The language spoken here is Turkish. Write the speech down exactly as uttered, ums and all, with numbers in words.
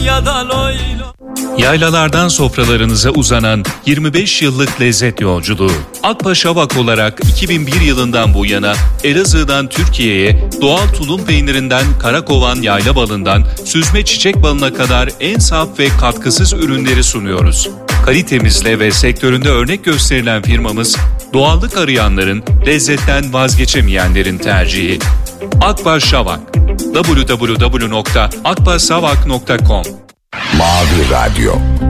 ya da loy loy. Yaylalardan sofralarınıza uzanan yirmi beş yıllık lezzet yolculuğu. Akbaş Avak olarak iki bin bir yılından bu yana Elazığ'dan Türkiye'ye doğal tulum peynirinden karakovan yayla balından süzme çiçek balına kadar en saf ve katkısız ürünleri sunuyoruz. Kalitemizle ve sektöründe örnek gösterilen firmamız, doğallık arayanların, lezzetten vazgeçemeyenlerin tercihi. Akbaş Avak. double-u double-u double-u nokta akbaşavak nokta com Mavi Radyo